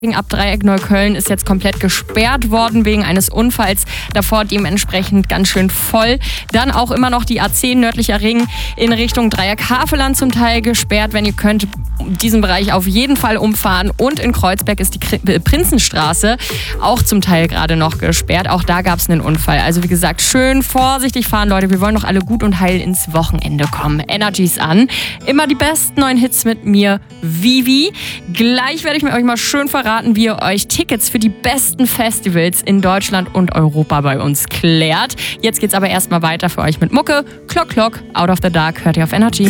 ab Dreieck Neukölln ist jetzt komplett gesperrt worden wegen eines Unfalls. Davor dementsprechend ganz schön voll. Dann auch immer noch die A10 nördlicher Ring in Richtung Dreieck Havelland zum Teil gesperrt. Wenn ihr könnt, diesen Bereich auf jeden Fall umfahren. Und in Kreuzberg ist die Prinzenstraße auch zum Teil gerade noch gesperrt. Auch da gab es einen Unfall. Also wie gesagt, schön vorsichtig fahren, Leute. Wir wollen doch alle gut und heil ins Wochenende kommen. Energies an. Immer die besten neuen Hits mit mir, Vivi. Gleich werde ich mit euch mal schön verraten, wie ihr euch Tickets für die besten Festivals in Deutschland und Europa bei uns klärt. Jetzt geht's aber erstmal weiter für euch mit Mucke. Clock Clock, Out of the Dark, hört ihr auf Energy.